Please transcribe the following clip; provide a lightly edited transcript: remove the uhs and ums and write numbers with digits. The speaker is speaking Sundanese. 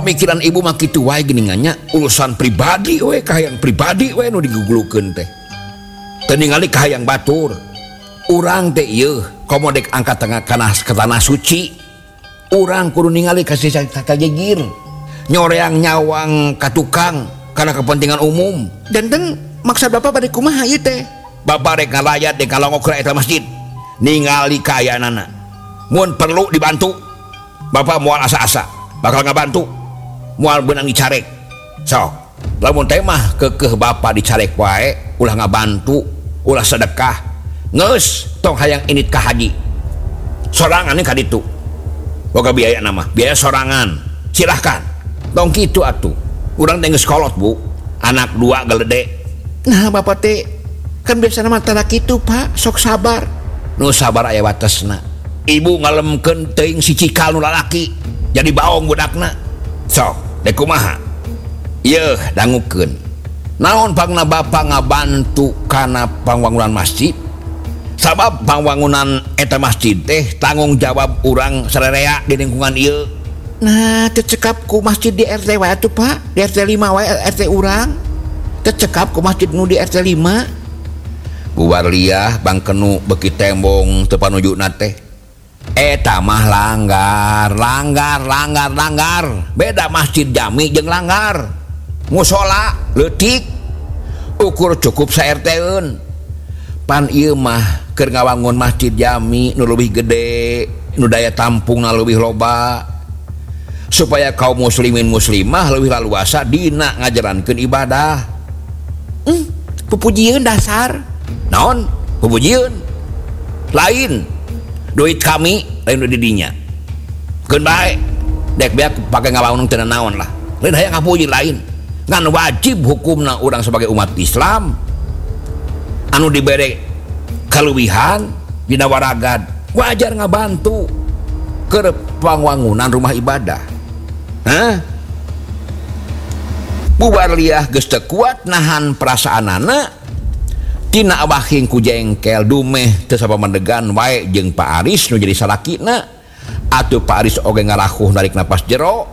pamikiran ibu mah kitu wae geuningannya urusan pribadi we kahayang pribadi we nu digugulukeun teh. Teu ningali kahayang batur. Urang teh ieu komo dek angkat tengah kana tanah suci. Urang kudu ningali kasih sakajegir. Nyoreang nyawang ka tukang kana kepentingan umum. Dan maksud Bapak bade kumaha ieu teh? Bapak rek ngalayat dek kalongok ka eta masjid. Ningali kaayaanana. Mun perlu dibantu. Bapak moal asa-asa bakal ngabantu. Moal beunang dicarek. So, lamun teh mah keukeuh Bapak dicarek wae, ulah ngabantu, ulah sedekah. Geus tong hayang init ka haji. Sorangan ka ditu. Boga biaya nama, biaya sorangan. Silahkan. Tong kitu atuh. Urang teh geus kolot, Bu. Anak 2 geledek. Nah, Bapak teh kan biasana mah tara kitu, Pak. Sok sabar. Nu sabar aya watesna. Ibu ngalemkeun teuing si cikal nu lalaki. Jadi baong budakna. Sok, dek kumaha? Ieu dangukeun. Naon pangna Bapak ngabantu kana pangwangunan masjid? Sabab pangwangunan eta masjid teh tanggung jawab urang sarerea di lingkungan ieu. Nah, teu cekap ku masjid di RT wae atuh, Pak. Di RT 5 wae RT urang. Teu cekap ku masjid nu di RT 5. Bu Warliah bangkenu beki tembong teu panujuna teh. Eta mah langgar. Beda masjid jami jeung langgar. Musola leutik ukur cukup sa RT-eun. Pan ieu mah keur ngawangun masjid jami nu leuwih gede, nu daya tampungna leuwih loba, supaya kaum muslimin muslimah leuwih laluasa dina ngajarankeun ibadah. Pupujieun dasar. Naon? Pupujieun. Lain duit kami lain di dinya. Keun bae dek beak pake ngawangun teu naon lah. Lain hayang ngapuji lain. Ngan wajib hukumna urang sebagai umat Islam anu dibere kaluwihan dina waragad wajar ngabantu ke pangwangunan rumah ibadah. Bu Warliah geus teu kuat nahan perasaanana tina abahing ku jengkel dumeh teu sapamandegan wae jeung Pak Aris nu jadi salakina atuh Pak Aris oge ngarahuh narik napas jero